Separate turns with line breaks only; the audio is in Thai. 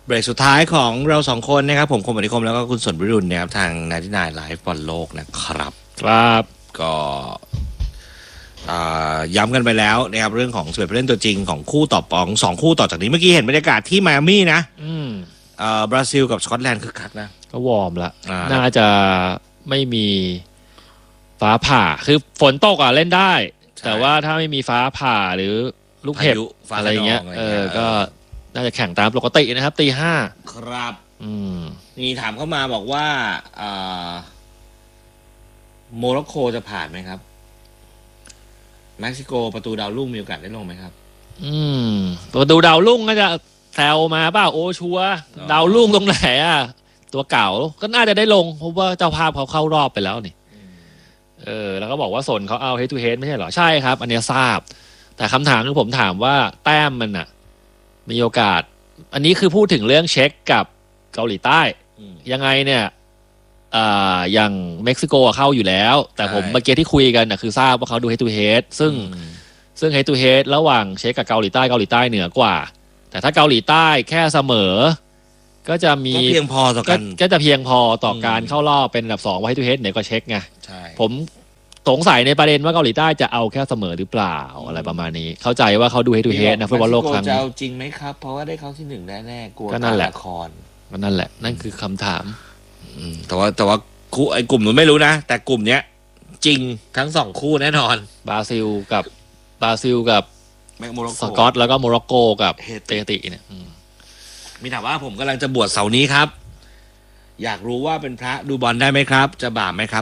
เบรกสุดท้ายของเราสองคนนะครับผมคมอธิคมแล้วก็คุณสนวิรุณนะครับทาง99ไลฟ์บอลโลกนะครับ
ครับ
ก็ย้ำกันไปแล้วนะครับเรื่องของ11ผู้เล่นตัวจริงของคู่ต่อปอง2คู่ต่อจากนี้เมื่อกี้เห็นบรรยากาศที่ไมอามี่นะบราซิลกับสกอตแลนด์คึกคักนะ
ก็วอร์มละน่าจะไม่มีฟ้าผ่าคือฝนตกเล่นได้แต่ว่าถ้าไม่มีฟ้าผ่าหรือลูกเห็บอะไรเงี้ยก็น่าจะแข่งตามปกตินะครับตี 5
ครับมีถามเข้ามาบอกว่าโมร็อกโกจะผ่านไหมครับเม็กซิโกประตูดาวรุ่งมีโอกาสได้ลงไหมครับ
ประตูดาวรุ่งก็จะแซวมาเปล่าโอชัวดาวรุ่งตรงไหนตัวเก่าก็น่าจะได้ลงเพราะว่าเจ้าภาพเขาเข้ารอบไปแล้วนี่แล้วก็บอกว่าสนเขาเอา head to head ไม่ใช่เหรอใช่ครับอันนี้ทราบแต่คำถามที่ผมถามว่าแต้มมันมีโอกาสอันนี้คือพูดถึงเรื่องเช็คกับเกาหลีใต้ยังไงเนี่ยอย่างเม็กซิโกเข้าอยู่แล้วแต่ผมเมื่อกี้ที่คุยกันคือทราบว่าเขาดู head to head ซึ่ง head to head ระหว่างเช็คกับเกาหลีใต้เหนือกว่าแต่ถ้าเกาหลีใต้แค่เสมอก็จะมี
เพียงพอต่อกัน
ก็จะเพียงพอต่อการเข้ารอบเป็นอันดับ2ว่า head to head เหนือกว่าเช็คไงผมสงสัยในประเด็นว่าเกาหลีใต้จะเอาแค่เสมอหรือเปล่าอะไรประมาณนี้เข้าใจว่าเขาดู head to head นะฟุตบอลโลกครั้ง
นี้จะเอาจริงไหมครับเพราะว่าได้เข้าที่1แน่ๆกลัว
ก็นั่นแหละนั่นคือคำถาม
แต่ว่าคู่ไอ้กลุ่มนู้นไม่รู้นะแต่กลุ่มเนี้ยจริงทั้ง2คู่แน่นอน
บราซิลกับสกอตแล้วก็โมร็อกโกกับเตติเนี่ย
มีถามว่าผมกำลังจะบวชเสาร์นี้ครับอยากรู้ว่าเป็นพระดูบอลได้ไหมครับจะบาปไหมครับ